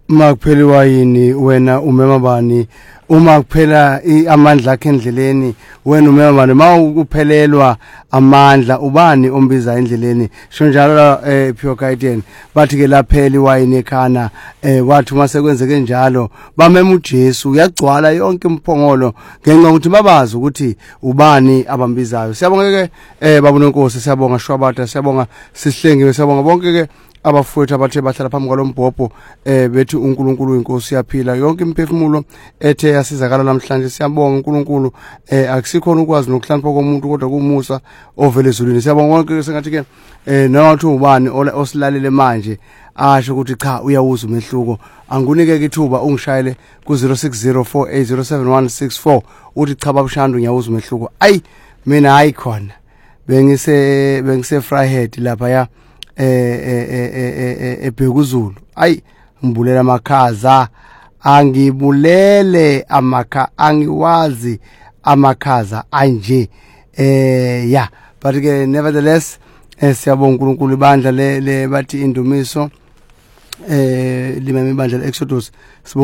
Uma kuphela iwayini wena umema bani? Uma kuphela amandla akhe endleleni wena umema bani? Uma uphelelwa amandla ubani ombiza endleleni? Sho njalo Pure Guardian bathi ke laphela iwayini ekhana wathi uma sekwenzeke njalo bamema uJesu uyagcwala yonke imphongolo ngenxa ukuthi babazi ukuthi ubani abambizayo. Siyabonga ke baba uNkosi, siyabonga Shwabata, siyabonga Sihlengiwe, siyabonga bonke ke abafowethu abathe bahlala phambi kwalombhobho bethi uNkulunkulu inkosi yaphila yonke imphefumulo ethe yasizakala namhlanje. Siyabonga uNkulunkulu akusikhona ukwazi nokuhlanipha komuntu kodwa kumusa ovele ezulwini. Siyabonga wonke sengathi ke nathi ubani osilalele manje asho ukuthi cha uyawuza umehluko. Angunike ke ithuba ungishayele ku 0604807164 uthi cha babushanda ngiyawuza umehluko. Ayi mina hayi khona bengise Fryhead lapha ya eBhekuzulu. Ayi ngibulela amakhaza, angibulele angiwazi amakhaza anje ya but ke nevertheless siyabonga uNkulunkulu ibandla le bathi indumiso limeme ibandla leExodus.